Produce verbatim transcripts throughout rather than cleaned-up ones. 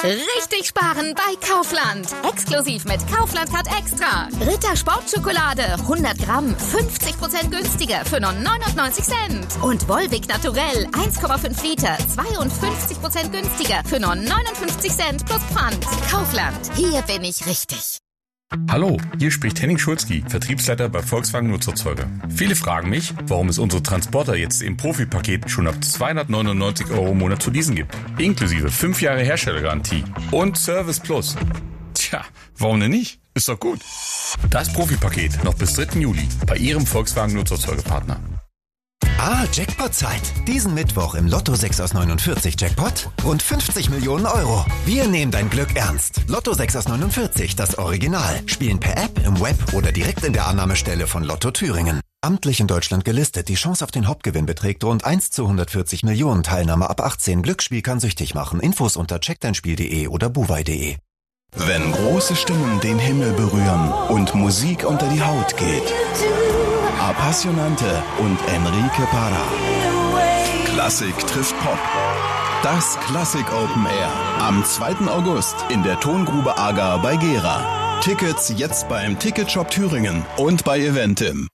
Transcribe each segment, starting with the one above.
Richtig sparen bei Kaufland. Exklusiv mit Kaufland Card Extra. Ritter Sportschokolade hundert Gramm fünfzig Prozent günstiger für nur neunundneunzig Cent. Und Volvic Naturell eins Komma fünf Liter zweiundfünfzig Prozent günstiger für nur neunundfünfzig Cent plus Pfand. Kaufland, hier bin ich richtig. Hallo, hier spricht Henning Schulzki, Vertriebsleiter bei Volkswagen Nutzerzeuger. Viele fragen mich, warum es unsere Transporter jetzt im Profi-Paket schon ab zweihundertneunundneunzig Euro im Monat zu leasen gibt. Inklusive fünf Jahre Herstellergarantie und Service Plus. Tja, warum denn nicht? Ist doch gut. Das Profi-Paket noch bis dritten Juli bei Ihrem Volkswagen Nutzerzeugerpartner. Ah, Jackpot-Zeit. Diesen Mittwoch im Lotto sechs aus neunundvierzig Jackpot und fünfzig Millionen Euro. Wir nehmen dein Glück ernst. Lotto sechs aus neunundvierzig, das Original. Spielen per App, im Web oder direkt in der Annahmestelle von Lotto Thüringen. Amtlich in Deutschland gelistet. Die Chance auf den Hauptgewinn beträgt rund eins zu hundertvierzig Millionen. Teilnahme ab achtzehn. Glücksspiel kann süchtig machen. Infos unter check dein spiel punkt de oder buwei punkt de. Wenn große Stimmen den Himmel berühren und Musik unter die Haut geht. Appassionante und Enrique Parra. Klassik trifft Pop. Das Klassik Open Air am zweiten August in der Tongrube Agar bei Gera. Tickets jetzt beim Ticketshop Thüringen und bei Eventim.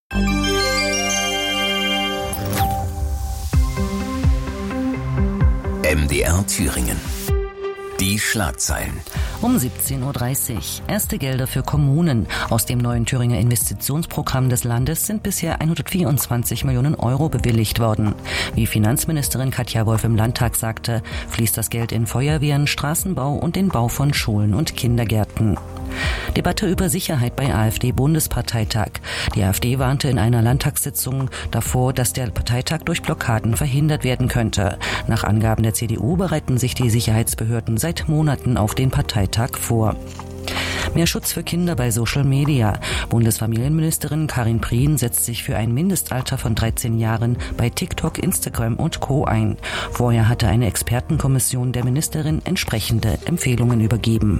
M D R Thüringen. Die Schlagzeilen. Um siebzehn Uhr dreißig. Erste Gelder für Kommunen. Aus dem neuen Thüringer Investitionsprogramm des Landes sind bisher hundertvierundzwanzig Millionen Euro bewilligt worden. Wie Finanzministerin Katja Wolf im Landtag sagte, fließt das Geld in Feuerwehren, Straßenbau und den Bau von Schulen und Kindergärten. Debatte über Sicherheit bei AfD-Bundesparteitag. Die AfD warnte in einer Landtagssitzung davor, dass der Parteitag durch Blockaden verhindert werden könnte. Nach Angaben der C D U bereiten sich die Sicherheitsbehörden seit Monaten auf den Parteitag vor. Mehr Schutz für Kinder bei Social Media. Bundesfamilienministerin Karin Prien setzt sich für ein Mindestalter von dreizehn Jahren bei TikTok, Instagram und Co. ein. Vorher hatte eine Expertenkommission der Ministerin entsprechende Empfehlungen übergeben.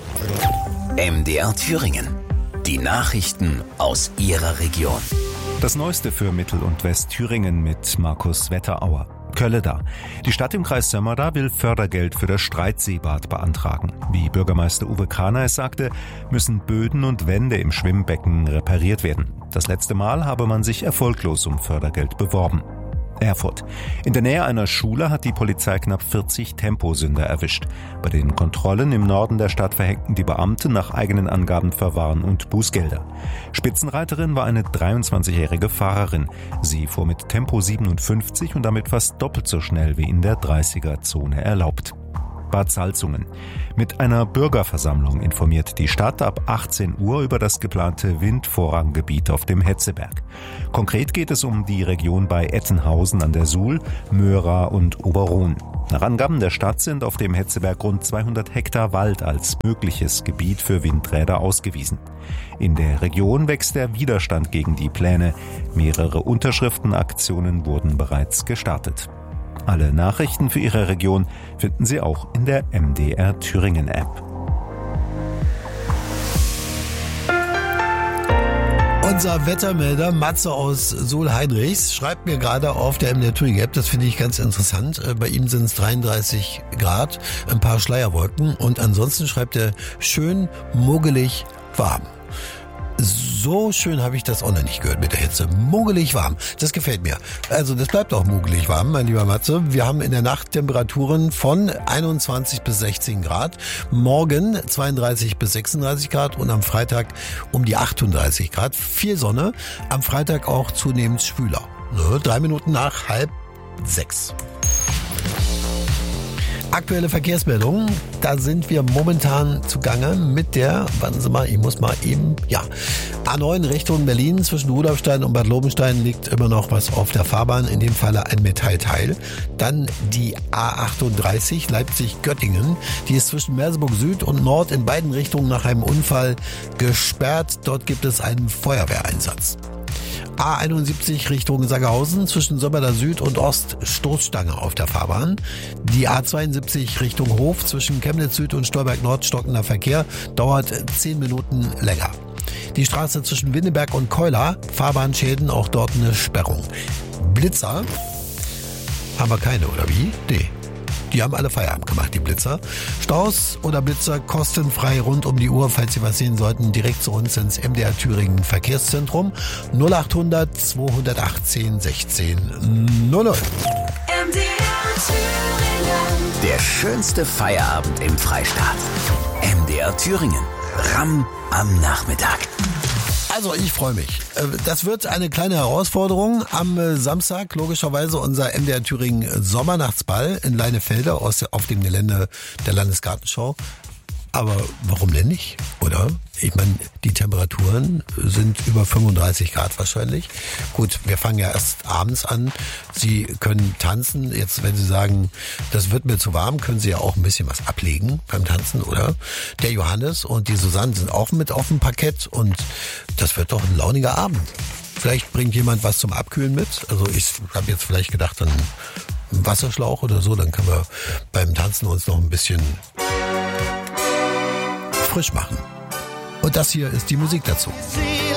M D R Thüringen. Die Nachrichten aus Ihrer Region. Das Neueste für Mittel- und Westthüringen mit Markus Wetterauer. Kölleda. Die Stadt im Kreis Sömmerda will Fördergeld für das Streitseebad beantragen. Wie Bürgermeister Uwe Kraner es sagte, müssen Böden und Wände im Schwimmbecken repariert werden. Das letzte Mal habe man sich erfolglos um Fördergeld beworben. Erfurt. In der Nähe einer Schule hat die Polizei knapp vierzig Temposünder erwischt. Bei den Kontrollen im Norden der Stadt verhängten die Beamten nach eigenen Angaben Verwarn und Bußgelder. Spitzenreiterin war eine dreiundzwanzigjährige Fahrerin. Sie fuhr mit Tempo siebenundfünfzig und damit fast doppelt so schnell wie in der dreißiger-Zone erlaubt. Bad Salzungen. Mit einer Bürgerversammlung informiert die Stadt ab achtzehn Uhr über das geplante Windvorranggebiet auf dem Hetzeberg. Konkret geht es um die Region bei Ettenhausen an der Suhl, Möhra und Oberrohn. Nach Angaben der Stadt sind auf dem Hetzeberg rund zweihundert Hektar Wald als mögliches Gebiet für Windräder ausgewiesen. In der Region wächst der Widerstand gegen die Pläne. Mehrere Unterschriftenaktionen wurden bereits gestartet. Alle Nachrichten für Ihre Region finden Sie auch in der M D R Thüringen App. Unser Wettermelder Matze aus Suhl-Heinrichs schreibt mir gerade auf der M D R Thüringen App, das finde ich ganz interessant, bei ihm sind es dreiunddreißig Grad, ein paar Schleierwolken und ansonsten schreibt er schön muggelig warm. So schön habe ich das auch noch nicht gehört mit der Hitze. Muggelig warm. Das gefällt mir. Also das bleibt auch muggelig warm, mein lieber Matze. Wir haben in der Nacht Temperaturen von einundzwanzig bis sechzehn Grad. Morgen zweiunddreißig bis sechsunddreißig Grad und am Freitag um die achtunddreißig Grad. Viel Sonne. Am Freitag auch zunehmend schwüler. Ne? Drei Minuten nach halb sechs. Aktuelle Verkehrsmeldungen, da sind wir momentan zugange mit der, warten Sie mal, ich muss mal eben, ja, A neun Richtung Berlin zwischen Rudolfstein und Bad Lobenstein liegt immer noch was auf der Fahrbahn, in dem Falle ein Metallteil. Dann die A achtunddreißig Leipzig-Göttingen, die ist zwischen Merseburg Süd und Nord in beiden Richtungen nach einem Unfall gesperrt. Dort gibt es einen Feuerwehreinsatz. A einundsiebzig Richtung Sagerhausen zwischen Sömmerda Süd und Ost Stoßstange auf der Fahrbahn. Die A zweiundsiebzig Richtung Hof zwischen Chemnitz Süd und Stolberg Nord stockender Verkehr dauert zehn Minuten länger. Die Straße zwischen Winneberg und Keular, Fahrbahnschäden, auch dort eine Sperrung. Blitzer haben wir keine, oder wie? Nee. Die haben alle Feierabend gemacht, die Blitzer. Staus oder Blitzer kostenfrei rund um die Uhr, falls Sie was sehen sollten, direkt zu uns ins M D R Thüringen Verkehrszentrum null achthundert zweihundertachtzehn sechzehn null null. M D R Thüringen. Der schönste Feierabend im Freistaat. M D R Thüringen. Ramm am Nachmittag. Also ich freue mich. Das wird eine kleine Herausforderung. Am Samstag logischerweise unser M D R Thüringen Sommernachtsball in Leinefelde aus, auf dem Gelände der Landesgartenschau. Aber warum denn nicht, oder? Ich meine, die Temperaturen sind über fünfunddreißig Grad wahrscheinlich. Gut, wir fangen ja erst abends an. Sie können tanzen. Jetzt, wenn Sie sagen, das wird mir zu warm, können Sie ja auch ein bisschen was ablegen beim Tanzen, oder? Der Johannes und die Susanne sind auch mit auf dem Parkett und das wird doch ein launiger Abend. Vielleicht bringt jemand was zum Abkühlen mit. Also ich habe jetzt vielleicht gedacht, dann einen Wasserschlauch oder so, dann können wir beim Tanzen uns noch ein bisschen frisch machen. Und das hier ist die Musik dazu.